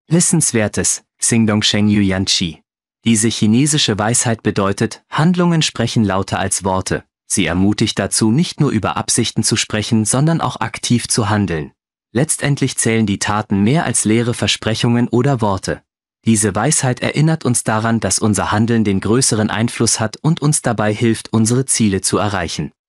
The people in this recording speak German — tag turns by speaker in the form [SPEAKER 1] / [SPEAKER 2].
[SPEAKER 1] Wissenswertes, Xingdong Sheng Yu Yanqi. Diese chinesische Weisheit bedeutet, Handlungen sprechen lauter als Worte. Sie ermutigt dazu, nicht nur über Absichten zu sprechen, sondern auch aktiv zu handeln. Letztendlich zählen die Taten mehr als leere Versprechungen oder Worte. Diese Weisheit erinnert uns daran, dass unser Handeln den größeren Einfluss hat und uns dabei hilft, unsere Ziele zu erreichen.